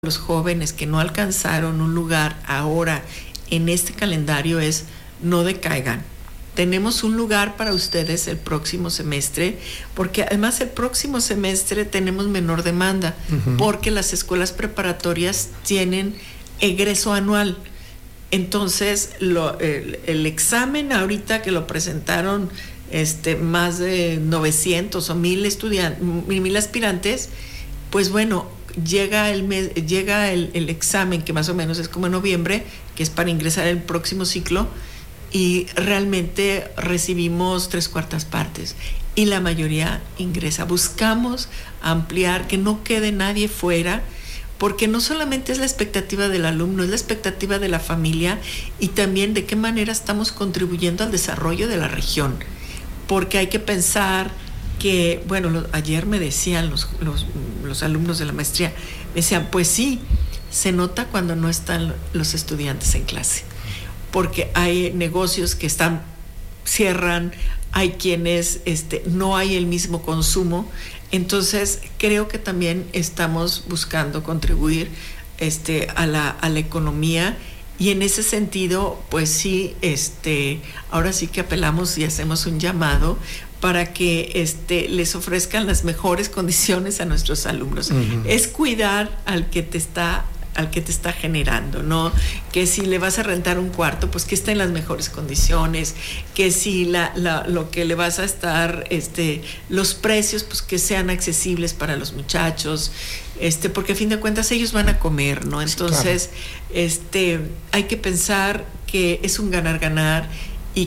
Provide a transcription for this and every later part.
los jóvenes que no alcanzaron un lugar ahora en este calendario es no decaigan. Tenemos un lugar para ustedes el próximo semestre, porque además el próximo semestre tenemos menor demanda, porque las escuelas preparatorias tienen egreso anual. Entonces, el examen ahorita que lo presentaron más de 900 o 1000 estudiantes, 1000 aspirantes, pues bueno, llega el examen, que más o menos es como en noviembre, que es para ingresar el próximo ciclo, y realmente recibimos 3/4 partes y la mayoría ingresa. Buscamos ampliar, que no quede nadie fuera, porque no solamente es la expectativa del alumno, es la expectativa de la familia y también de qué manera estamos contribuyendo al desarrollo de la región, porque hay que pensar que, bueno, ayer me decían los alumnos de la maestría, me decían, pues sí, se nota cuando no están los estudiantes en clase, porque hay negocios que cierran, hay quienes no hay el mismo consumo. Entonces creo que también estamos buscando contribuir a la economía, y en ese sentido pues sí, ahora sí que apelamos y hacemos un llamado para que les ofrezcan las mejores condiciones a nuestros alumnos. Es cuidar al que te está generando, ¿no? Que si le vas a rentar un cuarto, pues que esté en las mejores condiciones, que si lo que le vas a estar, los precios, pues que sean accesibles para los muchachos, porque a fin de cuentas ellos van a comer, ¿no? Entonces, sí, claro, hay que pensar que es un ganar-ganar, y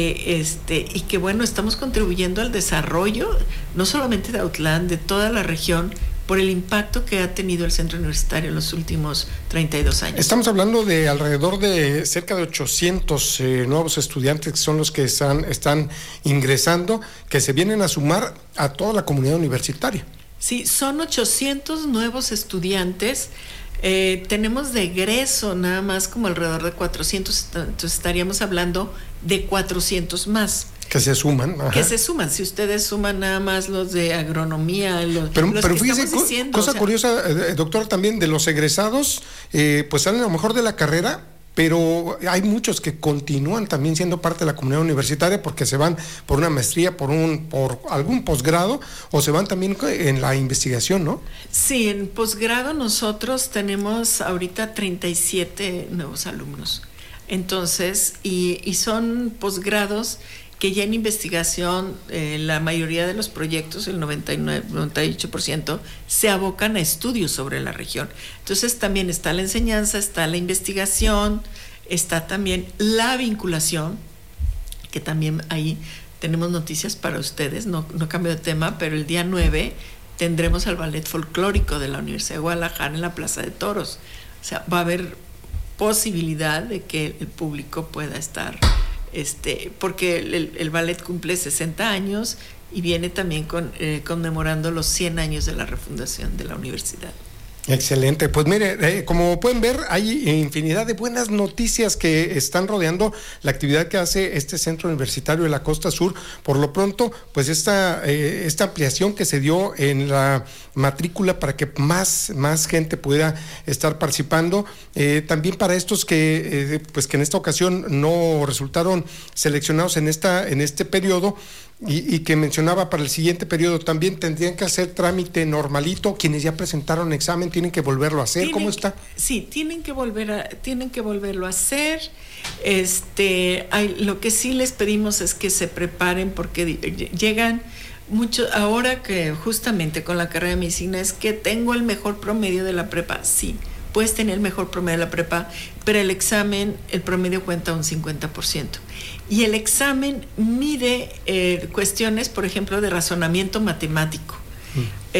que bueno, estamos contribuyendo al desarrollo, no solamente de Autlán, de toda la región, por el impacto que ha tenido el centro universitario en los últimos 32 años. Estamos hablando de alrededor de cerca de 800 nuevos estudiantes que son los que están ingresando, que se vienen a sumar a toda la comunidad universitaria. Sí, son 800 nuevos estudiantes. Tenemos de egreso nada más como alrededor de 400, entonces estaríamos hablando de 400 más. Que se suman. Ajá. Que se suman, si ustedes suman nada más los de agronomía, pero que fíjese, diciendo, cosa curiosa, doctor, también de los egresados, pues salen a lo mejor de la carrera, pero hay muchos que continúan también siendo parte de la comunidad universitaria porque se van por una maestría, por algún posgrado, o se van también en la investigación, ¿no? Sí, en posgrado nosotros tenemos ahorita 37 nuevos alumnos. Entonces, y son posgrados que ya en investigación, la mayoría de los proyectos, el 98%, se abocan a estudios sobre la región. Entonces también está la enseñanza, está la investigación, está también la vinculación, que también ahí tenemos noticias para ustedes, no cambio de tema, pero el día 9 tendremos al Ballet Folclórico de la Universidad de Guadalajara en la Plaza de Toros. O sea, va a haber posibilidad de que el público pueda estar, porque el ballet cumple 60 años y viene también conmemorando los 100 años de la refundación de la universidad. Excelente, pues mire, como pueden ver, hay infinidad de buenas noticias que están rodeando la actividad que hace este centro universitario de la Costa Sur. Por lo pronto, pues esta ampliación que se dio en la matrícula para que más gente pudiera estar participando, también para estos que en esta ocasión no resultaron seleccionados en este periodo, y que mencionaba para el siguiente periodo también tendrían que hacer trámite normalito. Quienes ya presentaron examen tienen que volverlo a hacer. ¿Cómo está? Sí, tienen que volverlo a hacer. Lo que sí les pedimos es que se preparen, porque llegan muchos ahora que justamente con la carrera de medicina es que tengo el mejor promedio de la prepa. Sí, puedes tener el mejor promedio de la prepa, pero el examen, el promedio cuenta un 50%. Y el examen mide cuestiones, por ejemplo, de razonamiento matemático.